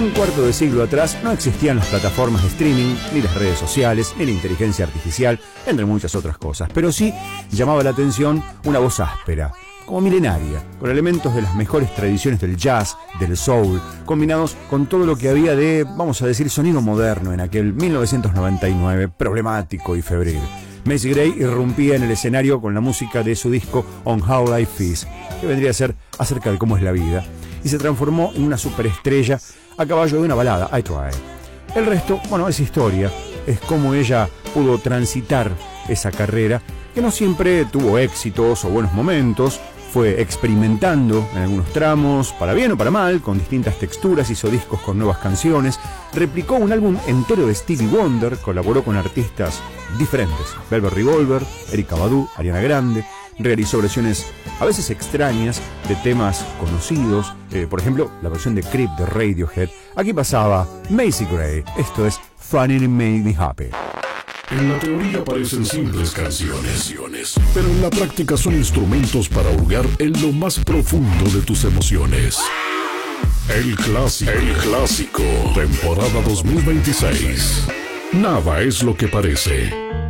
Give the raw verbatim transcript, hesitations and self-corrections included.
un cuarto de siglo atrás no existían las plataformas de streaming, ni las redes sociales, ni la inteligencia artificial, entre muchas otras cosas, pero sí llamaba la atención una voz áspera, como milenaria, con elementos de las mejores tradiciones del jazz, del soul, combinados con todo lo que había de, vamos a decir, sonido moderno en aquel mil novecientos noventa y nueve, problemático y febril. Macy Gray irrumpía en el escenario con la música de su disco On How Life Is, que vendría a ser acerca de cómo es la vida, y se transformó en una superestrella a caballo de una balada, I Try. El resto, bueno, es historia, es cómo ella pudo transitar esa carrera, que no siempre tuvo éxitos o buenos momentos. Fue experimentando en algunos tramos, para bien o para mal, con distintas texturas, hizo discos con nuevas canciones, replicó un álbum entero de Stevie Wonder, colaboró con artistas diferentes, Velvet Revolver, Erykah Badu, Ariana Grande, realizó versiones a veces extrañas de temas conocidos, eh, por ejemplo, la versión de Creep de Radiohead. Aquí pasaba Macy Gray, esto es Funny and Made Me Happy. En la teoría parecen simples canciones, pero en la práctica son instrumentos para hurgar en lo más profundo de tus emociones. El clásico, el clásico, temporada dos mil veintiséis. Nada es lo que parece.